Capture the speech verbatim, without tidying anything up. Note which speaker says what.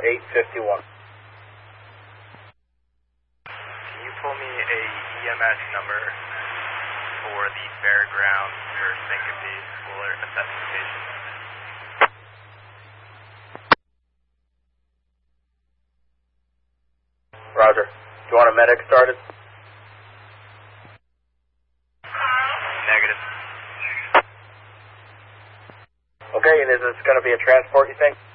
Speaker 1: eight fifty-one.
Speaker 2: Can you pull me a E M S number for the fairground for syncope alert resuscitation?
Speaker 1: Roger. Do you want a medic started?
Speaker 2: Negative.
Speaker 1: Okay, and is this going to be a transport, you think?